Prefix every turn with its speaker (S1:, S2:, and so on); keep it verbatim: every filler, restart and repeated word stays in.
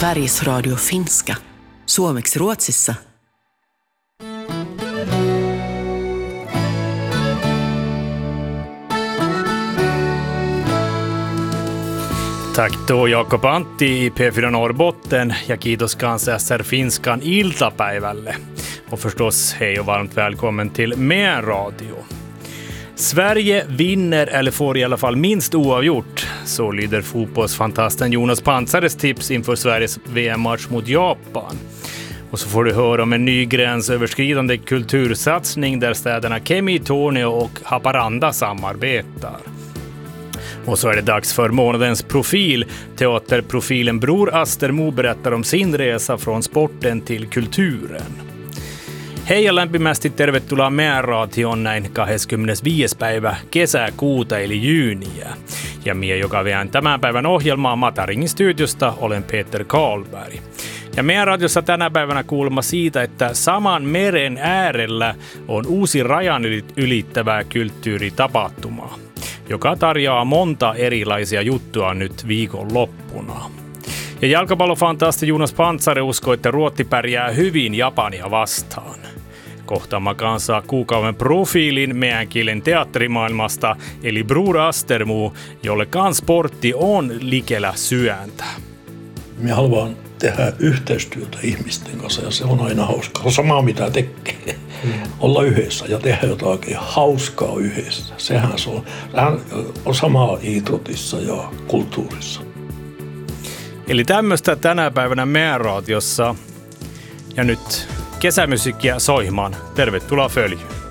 S1: Sveriges Radio Finska. Suomeksi Ruotsissa.
S2: Tack då Jakob Antti i P fyra Norrbotten ja kiitos kanssa S R Finskan iltapäivälle. Och förstås hej och varmt välkommen till Meän Radio. Sverige vinner eller får i alla fall minst oavgjort. Så lyder fotbollsfantasten Jonas Pantzares tips inför Sveriges V M-match mot Japan. Och så får du höra om en ny gränsöverskridande kultursatsning där städerna Kemi, Tornio och Haparanda samarbetar. Och så är det dags för månadens profil. Teaterprofilen Bror Astermo berättar om sin resa från sporten till kulturen. Hei ja lämpimästi tervetuloa Meän Radioon näin kahdeskymmenesviides päivä kesäkuuta eli jyyniä. Ja minä, joka veän tämän päivän ohjelmaa Mataringin studiosta, olen Peter Karlberg. Ja Meän Radiossa tänä päivänä kuulemma siitä, että saman meren äärellä on uusi rajan ylittävää kulttuuritapahtumaa, joka tarjoaa monta erilaisia juttua nyt viikon loppuna. Ja jalkapallofantasti Jonas Pantzare uskoo, että Ruotti pärjää hyvin Japania vastaan. Kohtaamme kanssa kuukauden profiilin meidän kielen teatterimaailmasta, eli Bror Astermo, jolle kans sportti on likellä syöntä.
S3: Minä haluan tehdä yhteistyötä ihmisten kanssa ja se on aina hauskaa. Samaa mitä tekee. Mm. Olla yhdessä ja tehdä jotakin hauskaa yhdessä. Sehän se on, sehän on samaa idrotissa ja kulttuurissa.
S2: Eli tämmöistä tänä päivänä Meän Radiossa. Ja nyt kesämusiikkia soimaan. Tervetuloa följyyn.